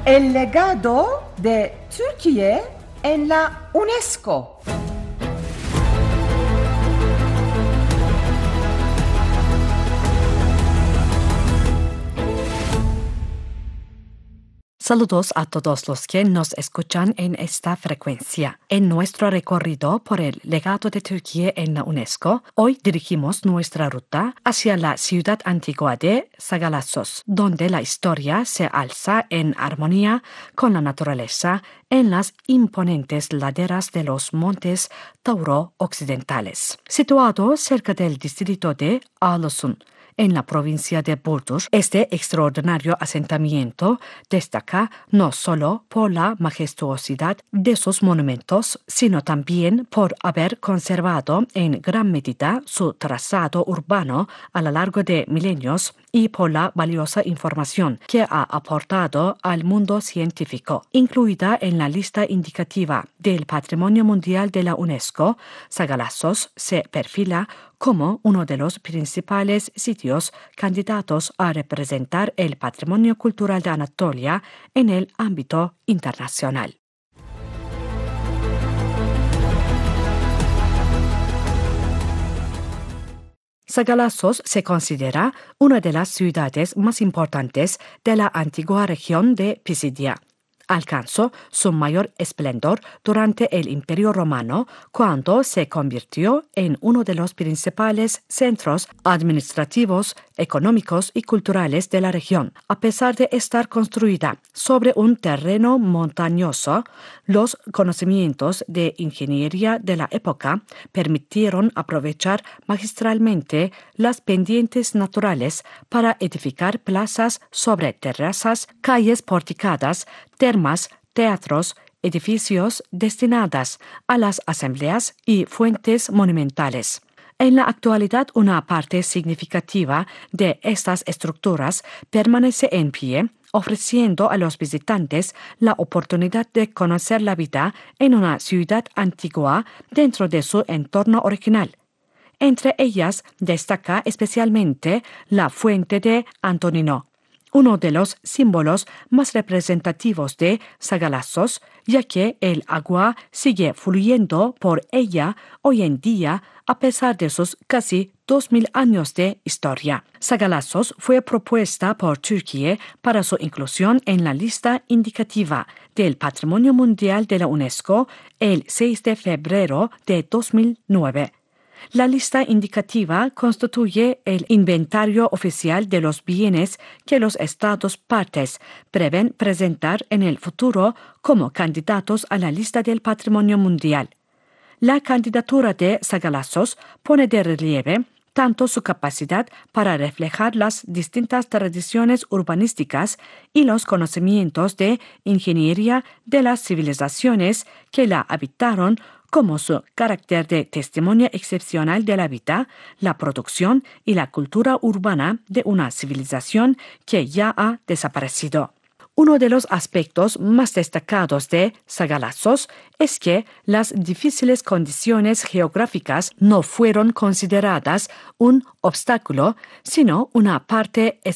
El legado de Türkiye en la UNESCO. Saludos a todos los que nos escuchan en esta frecuencia. En nuestro recorrido por el legado de Turquía en la UNESCO, hoy dirigimos nuestra ruta hacia la ciudad antigua de Sagalassos, donde la historia se alza en armonía con la naturaleza en las imponentes laderas de los montes Tauro occidentales. Situado cerca del distrito de Ağlasun, en la provincia de Burdur, este extraordinario asentamiento destaca no solo por la majestuosidad de sus monumentos, sino también por haber conservado en gran medida su trazado urbano a lo largo de milenios y por la valiosa información que ha aportado al mundo científico. Incluida en la lista indicativa del Patrimonio Mundial de la UNESCO, Sagalassos se perfila como uno de los principales sitios candidatos a representar el patrimonio cultural de Anatolia en el ámbito internacional. Sagalassos se considera una de las ciudades más importantes de la antigua región de Pisidia. Alcanzó su mayor esplendor durante el Imperio Romano, cuando se convirtió en uno de los principales centros administrativos, económicos y culturales de la región. A pesar de estar construida sobre un terreno montañoso, los conocimientos de ingeniería de la época permitieron aprovechar magistralmente las pendientes naturales para edificar plazas sobre terrazas, calles porticadas, termas, teatros, edificios destinadas a las asambleas y fuentes monumentales. En la actualidad, una parte significativa de estas estructuras permanece en pie, ofreciendo a los visitantes la oportunidad de conocer la vida en una ciudad antigua dentro de su entorno original. Entre ellas destaca especialmente la Fuente de Antonino, uno de los símbolos más representativos de Sagalassos, ya que el agua sigue fluyendo por ella hoy en día a pesar de sus casi 2000 años de historia. Sagalassos fue propuesta por Turquía para su inclusión en la lista indicativa del Patrimonio Mundial de la UNESCO el 6 de febrero de 2009. La lista indicativa constituye el inventario oficial de los bienes que los Estados partes prevén presentar en el futuro como candidatos a la lista del Patrimonio Mundial. La candidatura de Sagalassos pone de relieve tanto su capacidad para reflejar las distintas tradiciones urbanísticas y los conocimientos de ingeniería de las civilizaciones que la habitaron, como su carácter de testimonio excepcional de la vida, la producción y la cultura urbana de una civilización que ya ha desaparecido. Uno de los aspectos más destacados de Sagalassos es que las difíciles condiciones geográficas no fueron consideradas un obstáculo, sino una parte